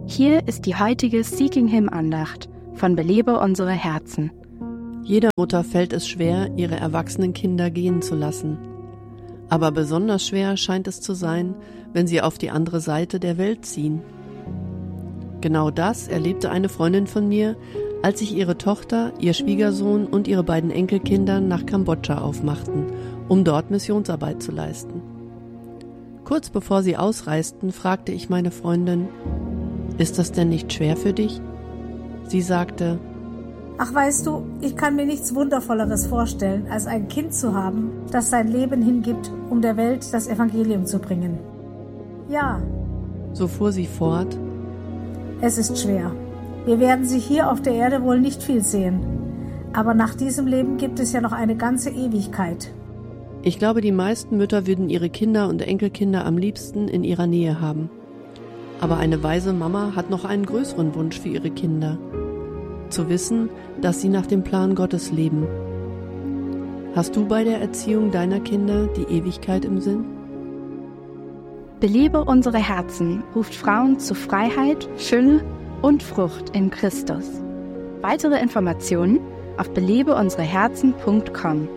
Hier ist die heutige Seeking Him Andacht von Belebe unsere Herzen. Jeder Mutter fällt es schwer, ihre erwachsenen Kinder gehen zu lassen. Aber besonders schwer scheint es zu sein, wenn sie auf die andere Seite der Welt ziehen. Genau das erlebte eine Freundin von mir, als sich ihre Tochter, ihr Schwiegersohn und ihre beiden Enkelkinder nach Kambodscha aufmachten, um dort Missionsarbeit zu leisten. Kurz bevor sie ausreisten, fragte ich meine Freundin: Ist das denn nicht schwer für dich? Sie sagte: Ach, weißt du, ich kann mir nichts Wundervolleres vorstellen, als ein Kind zu haben, das sein Leben hingibt, um der Welt das Evangelium zu bringen. Ja. So fuhr sie fort: Es ist schwer. Wir werden sie hier auf der Erde wohl nicht viel sehen. Aber nach diesem Leben gibt es ja noch eine ganze Ewigkeit. Ich glaube, die meisten Mütter würden ihre Kinder und Enkelkinder am liebsten in ihrer Nähe haben. Aber eine weise Mama hat noch einen größeren Wunsch für ihre Kinder: zu wissen, dass sie nach dem Plan Gottes leben. Hast du bei der Erziehung deiner Kinder die Ewigkeit im Sinn? Belebe unsere Herzen ruft Frauen zu Freiheit, Fülle und Frucht in Christus. Weitere Informationen auf belebeunsereherzen.com.